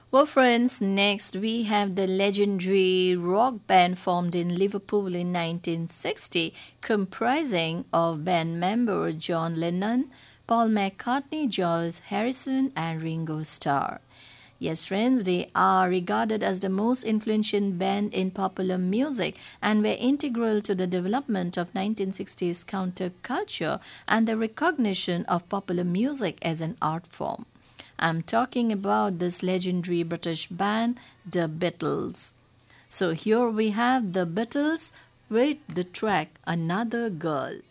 Well, friends, next we have the legendary rock band formed in Liverpool in 1960, comprising of band member John Lennon, Paul McCartney, George Harrison, and Ringo Starr. Yes, friends, they are regarded as the most influential band in popular music and were integral to the development of 1960s counterculture and the recognition of popular music as an art form. I'm talking about this legendary British band, the Beatles. So here we have the Beatles with the track Another Girl.